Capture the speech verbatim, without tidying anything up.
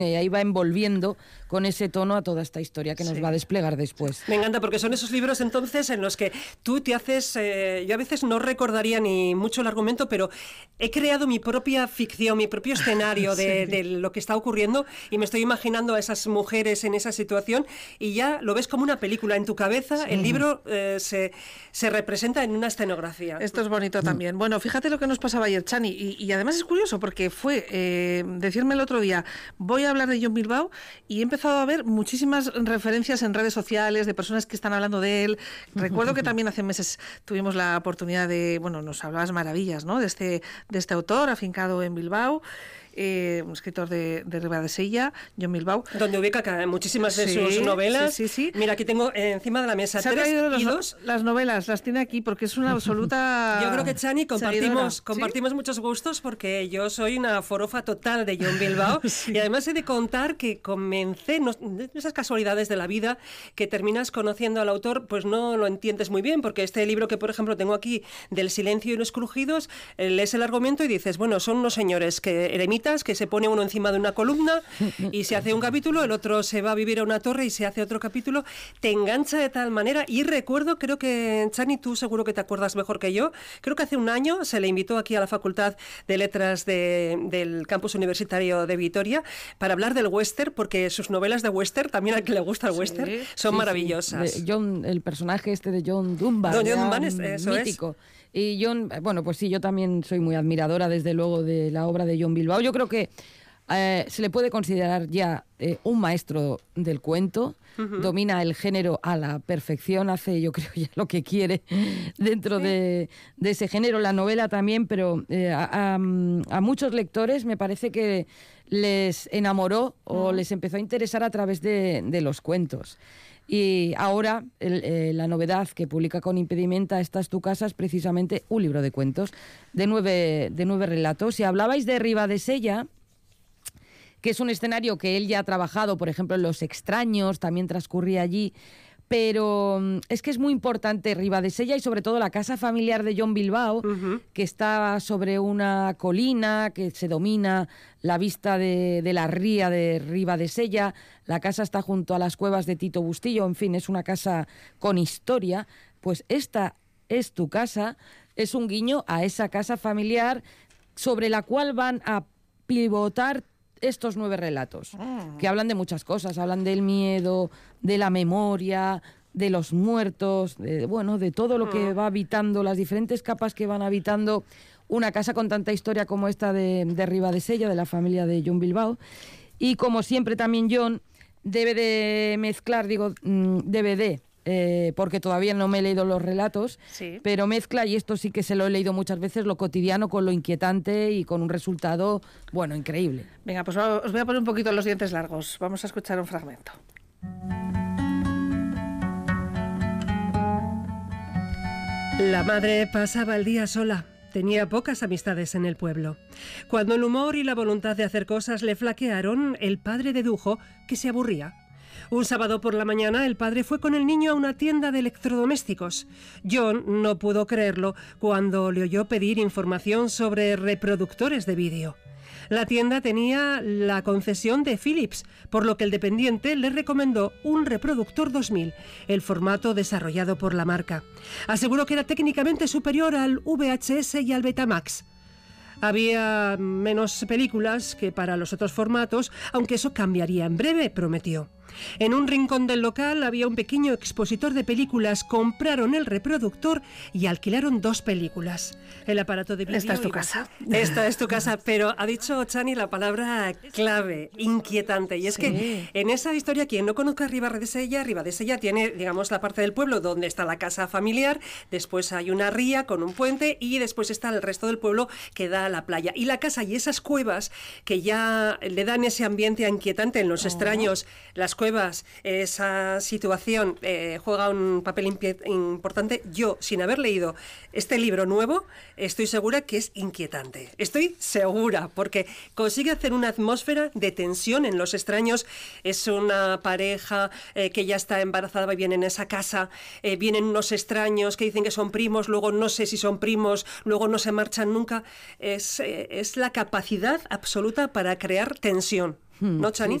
Y ahí va envolviendo con ese tono a toda esta historia que nos sí. va a desplegar después. Me encanta porque son esos libros entonces en los que tú te haces, eh, yo a veces no recordaría ni mucho el argumento, pero he creado mi propia ficción, mi propio escenario de, sí. de lo que está ocurriendo y me estoy imaginando a esas mujeres en esa situación y ya lo ves como una película en tu cabeza, sí. el libro eh, se, se representa en una escenografía. Esto es bonito también. Bueno, fíjate lo que nos pasaba ayer, Chani, y, y además es curioso porque fue eh, decirme el otro día, voy a hablar de John Bilbao y he empezado a ver muchísimas referencias en redes sociales de personas que están hablando de él. Recuerdo que también hace meses tuvimos la oportunidad de, bueno, nos hablabas maravillas, ¿no? De este, de este autor afincado en Bilbao. Eh, un escritor de, de Ribadesella, John Bilbao. Donde ubica muchísimas de sí, sus novelas. Sí, sí, sí. Mira, aquí tengo eh, encima de la mesa Se tres y los, dos. Las novelas, las tiene aquí porque es una absoluta... Yo creo que, Chani, compartimos, ¿Sí? compartimos muchos gustos porque yo soy una forofa total de John Bilbao sí. y además he de contar que comencé, no, esas casualidades de la vida, que terminas conociendo al autor, pues no lo entiendes muy bien, porque este libro que, por ejemplo, tengo aquí, del silencio y los crujidos, eh, lees el argumento y dices, bueno, son unos señores que eremitas que se pone uno encima de una columna y se hace un capítulo, el otro se va a vivir a una torre y se hace otro capítulo, te engancha de tal manera. Y recuerdo, creo que, Chani, tú seguro que te acuerdas mejor que yo, creo que hace un año se le invitó aquí a la Facultad de Letras de, del Campus Universitario de Vitoria para hablar del western, porque sus novelas de western, también al que le gusta el western, sí, son sí, maravillosas. Sí. John, el personaje este de John Dunbar, Don John Dunbar es, eso mítico. Es. Y John, bueno, pues sí, yo también soy muy admiradora, desde luego, de la obra de John Bilbao. Yo creo que eh, se le puede considerar ya eh, un maestro del cuento. Uh-huh. Domina el género a la perfección, hace, yo creo, ya lo que quiere dentro sí. de, de ese género. La novela también, pero eh, a, a, a muchos lectores me parece que les enamoró uh-huh. o les empezó a interesar a través de, de los cuentos. Y ahora el, eh, la novedad que publica con Impedimenta, Esta es tu casa, es precisamente un libro de cuentos de nueve, de nueve relatos. Si hablabais de Ribadesella, que es un escenario que él ya ha trabajado, por ejemplo, en Los extraños, también transcurría allí, pero es que es muy importante Ribadesella y sobre todo la casa familiar de John Bilbao, uh-huh. que está sobre una colina, que se domina la vista de, de la ría de Ribadesella. La casa está junto a las cuevas de Tito Bustillo, en fin, es una casa con historia. Pues esta es tu casa, es un guiño a esa casa familiar sobre la cual van a pivotar estos nueve relatos, oh. que hablan de muchas cosas, hablan del miedo, de la memoria, de los muertos, de, bueno, de todo lo que va habitando, las diferentes capas que van habitando una casa con tanta historia como esta de, de Ribadesella, de la familia de John Bilbao. Y como siempre también John debe de mezclar, digo, debe de, Eh, porque todavía no me he leído los relatos, sí. pero mezcla, y esto sí que se lo he leído muchas veces, lo cotidiano con lo inquietante y con un resultado, bueno, increíble. Venga, pues os voy a poner un poquito los dientes largos. Vamos a escuchar un fragmento. La madre pasaba el día sola. Tenía pocas amistades en el pueblo. Cuando el humor y la voluntad de hacer cosas le flaquearon, el padre dedujo que se aburría. Un sábado por la mañana el padre fue con el niño a una tienda de electrodomésticos. John no pudo creerlo cuando le oyó pedir información sobre reproductores de vídeo. La tienda tenía la concesión de Philips, por lo que el dependiente le recomendó un reproductor dos mil, el formato desarrollado por la marca. Aseguró que era técnicamente superior al V H S y al Betamax. Había menos películas que para los otros formatos, aunque eso cambiaría en breve, prometió. En un rincón del local había un pequeño expositor de películas. Compraron el reproductor y alquilaron dos películas. El aparato de vídeo. Esta es tu casa. Esta es tu casa, pero ha dicho Chani la palabra clave, inquietante. Y es sí. que en esa historia, quien no conozca Ribadesella, Ribadesella tiene, digamos, la parte del pueblo donde está la casa familiar, después hay una ría con un puente y después está el resto del pueblo que da a la playa. Y la casa y esas cuevas que ya le dan ese ambiente inquietante en Los oh. extraños, las Cuevas, esa situación eh, juega un papel importante. Yo, sin haber leído este libro nuevo, estoy segura que es inquietante. Estoy segura, porque consigue hacer una atmósfera de tensión en Los extraños. Es una pareja eh, que ya está embarazada y viene en esa casa, eh, vienen unos extraños que dicen que son primos, luego no sé si son primos, luego no se marchan nunca. Es, eh, es la capacidad absoluta para crear tensión. ¿No, Chani?